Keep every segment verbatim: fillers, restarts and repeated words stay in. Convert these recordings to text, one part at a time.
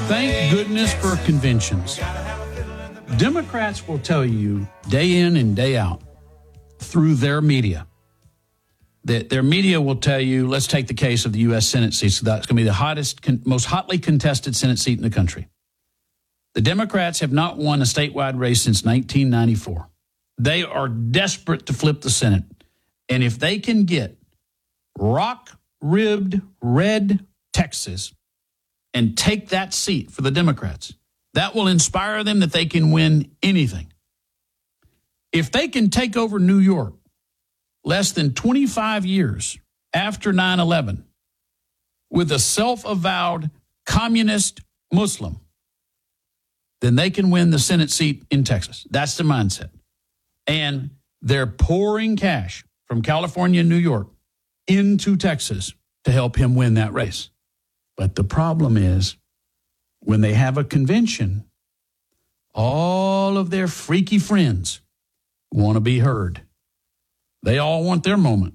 Thank goodness for conventions. Democrats will tell you day in and day out through their media that their media will tell you, let's take the case of the U S Senate seat. So that's going to be the hottest, most hotly contested Senate seat in the country. The Democrats have not won a statewide race since nineteen ninety-four. They are desperate to flip the Senate. And if they can get rock-ribbed red Texas and take that seat for the Democrats, that will inspire them that they can win anything. If they can take over New York less than twenty-five years after nine eleven with a self-avowed communist Muslim, then they can win the Senate seat in Texas. That's the mindset. And they're pouring cash from California and New York into Texas to help him win that race. But the problem is, when they have a convention, all of their freaky friends want to be heard. They all want their moment.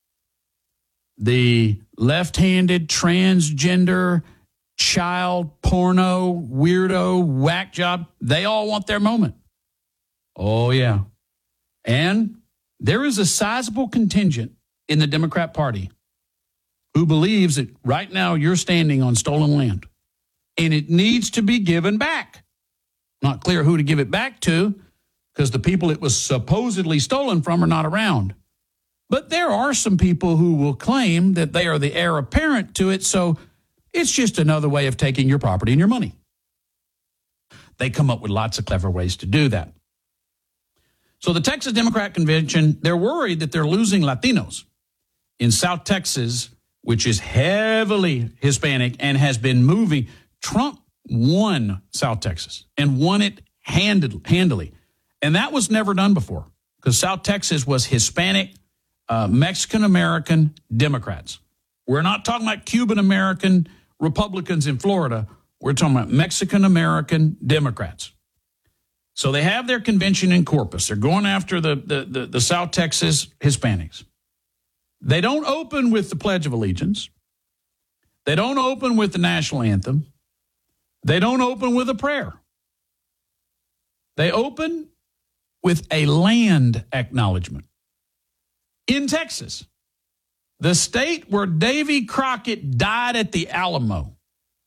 The left-handed, transgender, child porno, weirdo, whack job, they all want their moment. Oh, yeah. And there is a sizable contingent in the Democrat Party who believes that right now you're standing on stolen land and it needs to be given back. Not clear who to give it back to because the people it was supposedly stolen from are not around. But there are some people who will claim that they are the heir apparent to it, so it's just another way of taking your property and your money. They come up with lots of clever ways to do that. So the Texas Democrat Convention, they're worried that they're losing Latinos in South Texas, which is heavily Hispanic and has been moving. Trump won South Texas and won it handed, handily. And that was never done before because South Texas was Hispanic, uh, Mexican-American Democrats. We're not talking about Cuban-American Republicans in Florida. We're talking about Mexican-American Democrats. So they have their convention in Corpus. They're going after the, the, the, the South Texas Hispanics. They don't open with the Pledge of Allegiance. They don't open with the national anthem. They don't open with a prayer. They open with a land acknowledgement. In Texas, the state where Davy Crockett died at the Alamo,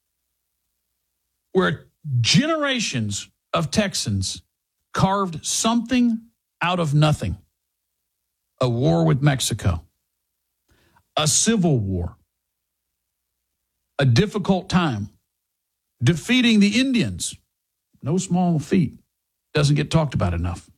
where generations of Texans carved something out of nothing. A war with Mexico, a civil war, a difficult time, defeating the Indians. No small feat. Doesn't get talked about enough.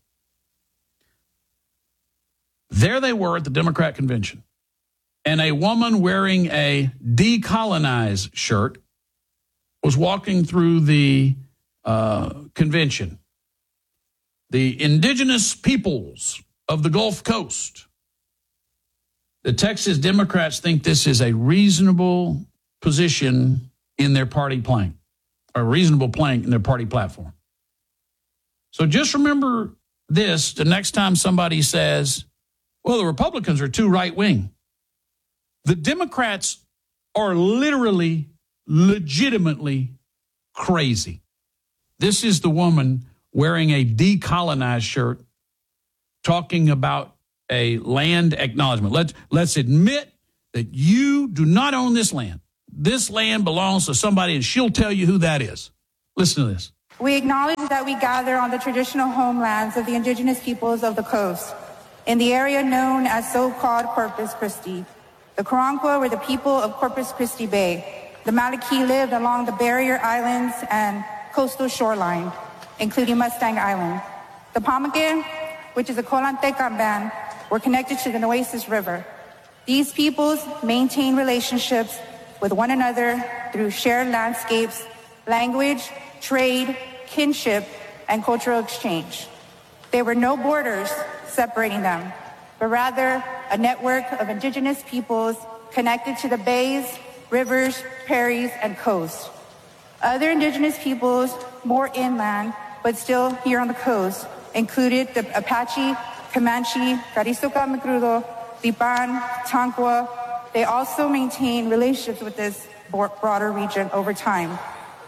There they were at the Democrat convention, and a woman wearing a decolonize shirt was walking through the uh, convention. The indigenous peoples of the Gulf Coast. The Texas Democrats think this is a reasonable position in their party plank, a reasonable plank in their party platform. So just remember this the next time somebody says, well, the Republicans are too right-wing. The Democrats are literally, legitimately crazy. This is the woman wearing a decolonized shirt talking about a land acknowledgement. Let's, let's admit that you do not own this land. This land belongs to somebody, and she'll tell you who that is. Listen to this. We acknowledge that we gather on the traditional homelands of the indigenous peoples of the coast, in the area known as so-called Corpus Christi. The Karankawa were the people of Corpus Christi Bay. The Maliki lived along the barrier islands and coastal shoreline, including Mustang Island. The Pamunkey, which is a Colanteca band, were connected to the Nueces River. These peoples maintain relationships with one another through shared landscapes, language, trade, kinship, and cultural exchange. There were no borders separating them, but rather a network of indigenous peoples connected to the bays, rivers, prairies, and coast. Other indigenous peoples, more inland, but still here on the coast, included the Apache, Comanche, Carrizoca Micrudo, Lipan, Tankwa. They also maintain relationships with this broader region over time.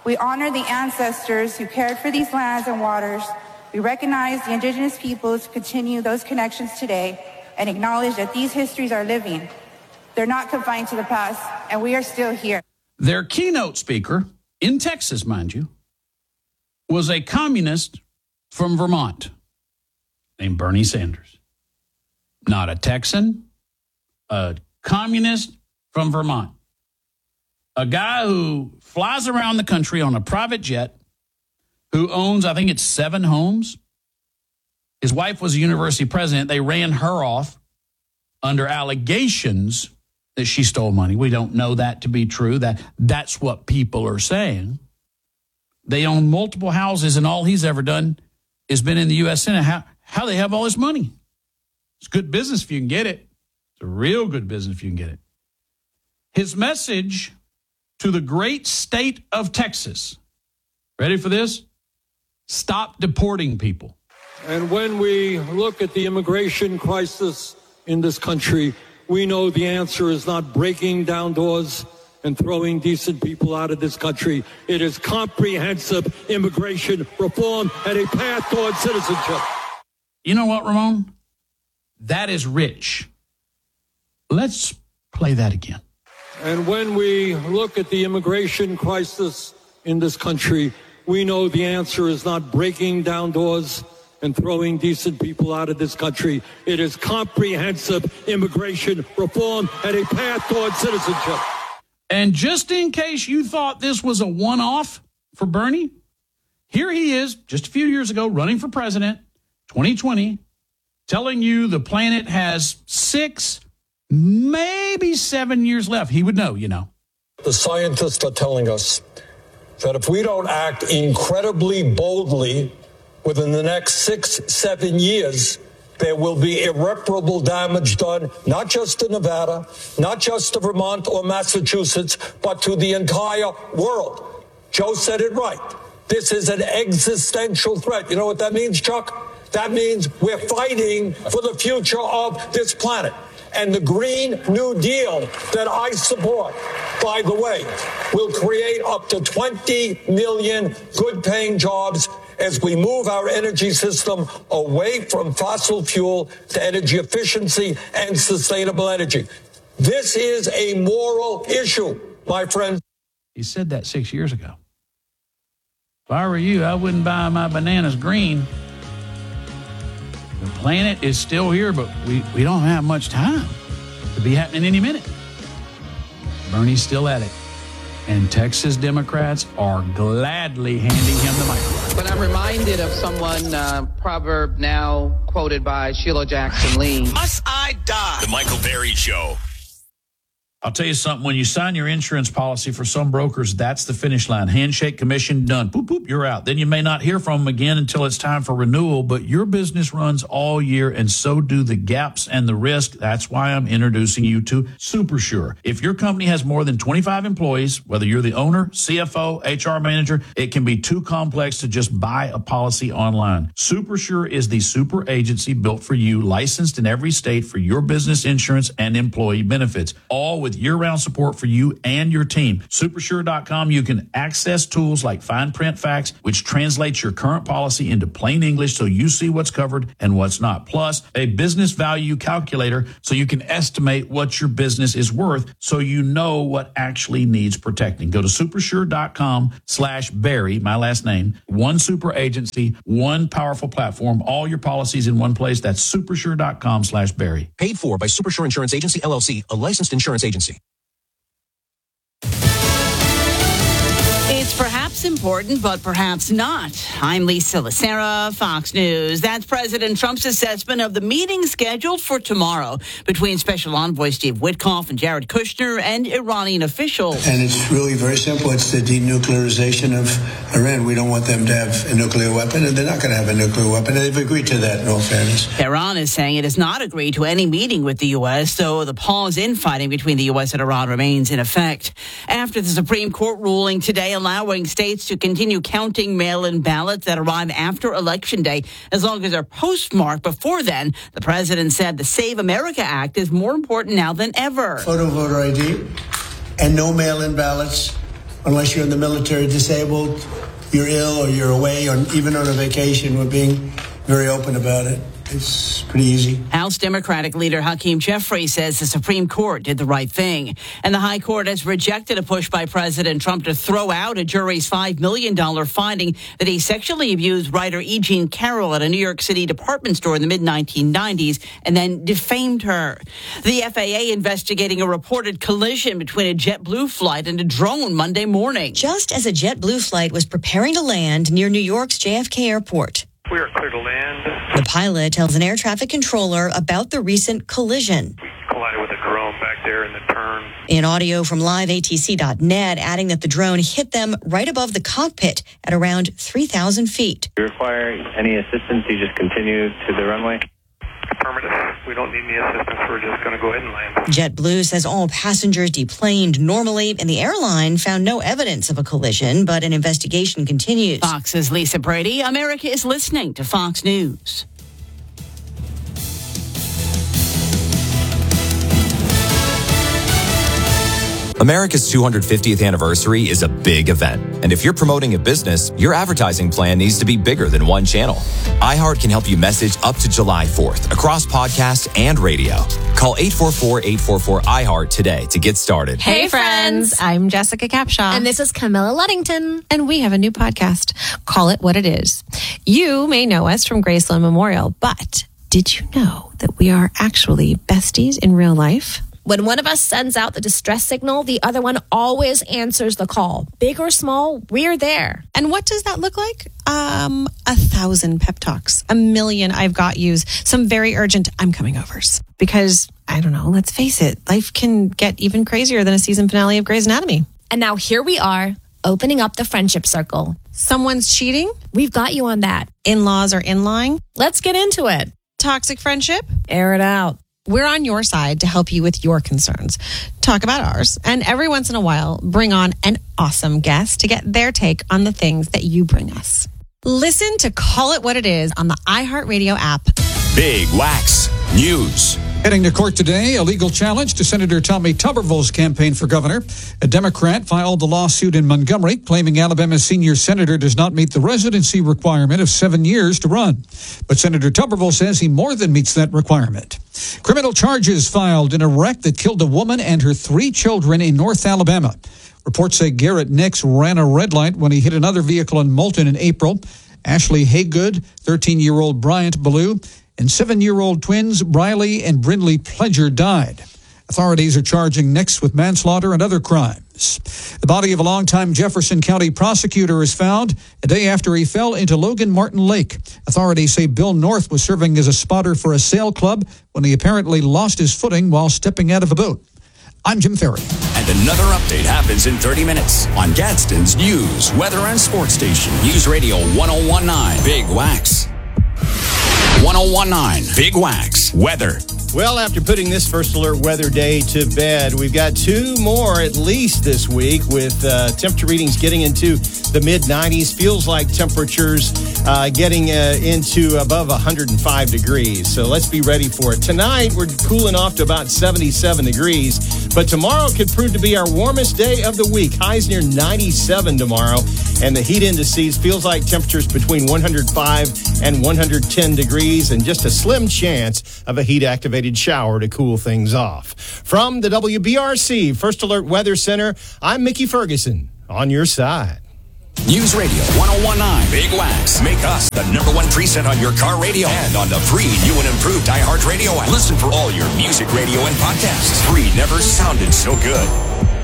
We honor the ancestors who cared for these lands and waters. We recognize the indigenous peoples who continue those connections today and acknowledge that these histories are living. They're not confined to the past, and we are still here. Their keynote speaker, in Texas, mind you, was a communist from Vermont named Bernie Sanders. Not a Texan, a communist from Vermont. A guy who flies around the country on a private jet, who owns, I think it's seven homes. His wife was a university president. They ran her off under allegations that she stole money. We don't know that to be true. That that's what people are saying. They own multiple houses, and all he's ever done is been in the U S Senate. How, how they have all this money? It's good business if you can get it. It's a real good business if you can get it. His message to the great state of Texas. Ready for this? Stop deporting people. And when we look at the immigration crisis in this country, we know the answer is not breaking down doors and throwing decent people out of this country. It is comprehensive immigration reform and a path towards citizenship. You know what, Ramon? That is rich. Let's play that again. And when we look at the immigration crisis in this country, we know the answer is not breaking down doors and throwing decent people out of this country. It is comprehensive immigration reform and a path towards citizenship. And just in case you thought this was a one-off for Bernie, here he is just a few years ago running for president, twenty twenty, telling you the planet has six, maybe seven years left. He would know, you know. The scientists are telling us that if we don't act incredibly boldly within the next six, seven years, there will be irreparable damage done, not just to Nevada, not just to Vermont or Massachusetts, but to the entire world. Joe said it right. This is an existential threat. You know what that means, Chuck? That means we're fighting for the future of this planet. And the Green New Deal that I support, by the way, will create up to twenty million good-paying jobs as we move our energy system away from fossil fuel to energy efficiency and sustainable energy. This is a moral issue, my friends. He said that six years ago. If I were you, I wouldn't buy my bananas green. The planet is still here, but we, we don't have much time. It'll be happening any minute. Bernie's still at it. And Texas Democrats are gladly handing him the microphone. But I'm reminded of someone, uh, proverb now quoted by Sheila Jackson Lee. Must I die? The Michael Berry Show. I'll tell you something. When you sign your insurance policy for some brokers, that's the finish line. Handshake, commission, done. Boop, boop, you're out. Then you may not hear from them again until it's time for renewal, but your business runs all year, and so do the gaps and the risk. That's why I'm introducing you to SuperSure. If your company has more than twenty-five employees, whether you're the owner, C F O, H R manager, it can be too complex to just buy a policy online. SuperSure is the super agency built for you, licensed in every state for your business insurance and employee benefits, all with year-round support for you and your team. Supersure dot com, you can access tools like fine print facts, which translates your current policy into plain English so you see what's covered and what's not. Plus, a business value calculator so you can estimate what your business is worth so you know what actually needs protecting. Go to supersure dot com slash Barry, my last name. One super agency, one powerful platform, all your policies in one place. That's supersure dot com slash Barry. Paid for by Supersure Insurance Agency, L L C, a licensed insurance agency. It's perhaps important, but perhaps not. I'm Lisa Lacera, Fox News. That's President Trump's assessment of the meeting scheduled for tomorrow between Special Envoy Steve Witkoff and Jared Kushner and Iranian officials. And it's really very simple. It's the denuclearization of Iran. We don't want them to have a nuclear weapon, and they're not going to have a nuclear weapon. They've agreed to that, in all fairness. Iran is saying it has not agreed to any meeting with the U S, so the pause in fighting between the U S and Iran remains in effect. After the Supreme Court ruling today allowing states to continue counting mail-in ballots that arrive after Election Day, as long as they're postmarked before then, the president said the Save America Act is more important now than ever. Photo voter I D and no mail-in ballots unless you're in the military, disabled, you're ill, or you're away, or even on a vacation. We're being very open about it. It's pretty easy. House Democratic leader Hakeem Jeffries says the Supreme Court did the right thing. And the High Court has rejected a push by President Trump to throw out a jury's five million dollars finding that he sexually abused writer E. Jean Carroll at a New York City department store in the mid nineteen nineties and then defamed her. The F A A investigating a reported collision between a JetBlue flight and a drone Monday morning. Just as a JetBlue flight was preparing to land near New York's J F K Airport. We are clear to land. The pilot tells an air traffic controller about the recent collision. We collided with a drone back there in the turn. In audio from live A T C dot net, adding that the drone hit them right above the cockpit at around three thousand feet. Do you require any assistance? You just continue to the runway? Affirmative. We don't need any assistance. We're just going to go ahead and land. JetBlue says all passengers deplaned normally, and the airline found no evidence of a collision, but an investigation continues. Fox's Lisa Brady. America is listening to Fox News. America's two hundred fiftieth anniversary is a big event. And if you're promoting a business, your advertising plan needs to be bigger than one channel. iHeart can help you message up to July fourth across podcast and radio. Call eight four four, eight four four, I heart today to get started. Hey, friends. I'm Jessica Capshaw. And this is Camilla Luddington. And we have a new podcast. Call It What It Is. You may know us from Graceland Memorial, but did you know that we are actually besties in real life? When one of us sends out the distress signal, the other one always answers the call. Big or small, we're there. And what does that look like? Um, a thousand pep talks, a million I've got yous, some very urgent I'm coming overs. Because, I don't know, let's face it, life can get even crazier than a season finale of Grey's Anatomy. And now here we are, opening up the friendship circle. Someone's cheating? We've got you on that. In-laws are in-line? Let's get into it. Toxic friendship? Air it out. We're on your side to help you with your concerns. Talk about ours. And every once in a while, bring on an awesome guest to get their take on the things that you bring us. Listen to Call It What It Is on the iHeartRadio app. Big Wax News. Heading to court today, a legal challenge to Senator Tommy Tuberville's campaign for governor. A Democrat filed the lawsuit in Montgomery, claiming Alabama's senior senator does not meet the residency requirement of seven years to run. But Senator Tuberville says he more than meets that requirement. Criminal charges filed in a wreck that killed a woman and her three children in North Alabama. Reports say Garrett Nix ran a red light when he hit another vehicle in Moulton in April. Ashley Haygood, thirteen-year-old Bryant Ballou, and seven-year-old twins Briley and Brindley Pledger died. Authorities are charging Nix with manslaughter and other crimes. The body of a longtime Jefferson County prosecutor is found a day after he fell into Logan Martin Lake. Authorities say Bill North was serving as a spotter for a sail club when he apparently lost his footing while stepping out of a boat. I'm Jim Ferry. And another update happens in thirty minutes on Gadsden's News, Weather, and Sports Station. News Radio one oh one point nine, Big Wax. one oh one point nine, Big Wax, Weather. Well, after putting this First Alert Weather Day to bed, we've got two more at least this week with uh, temperature readings getting into the mid nineties. Feels like temperatures uh, getting uh, into above one hundred five degrees. So let's be ready for it. Tonight, we're cooling off to about seventy-seven degrees. But tomorrow could prove to be our warmest day of the week. Highs near ninety-seven tomorrow. And the heat indices feels like temperatures between one hundred five and one hundred ten degrees. And just a slim chance of a heat-activated shower to cool things off. From the W B R C First Alert Weather Center, I'm Mickey Ferguson on your side. News Radio one oh one point nine, Big Wax. Make us the number one preset on your car radio and on the free new and improved iHeartRadio app. Listen for all your music, radio, and podcasts. Free never sounded so good.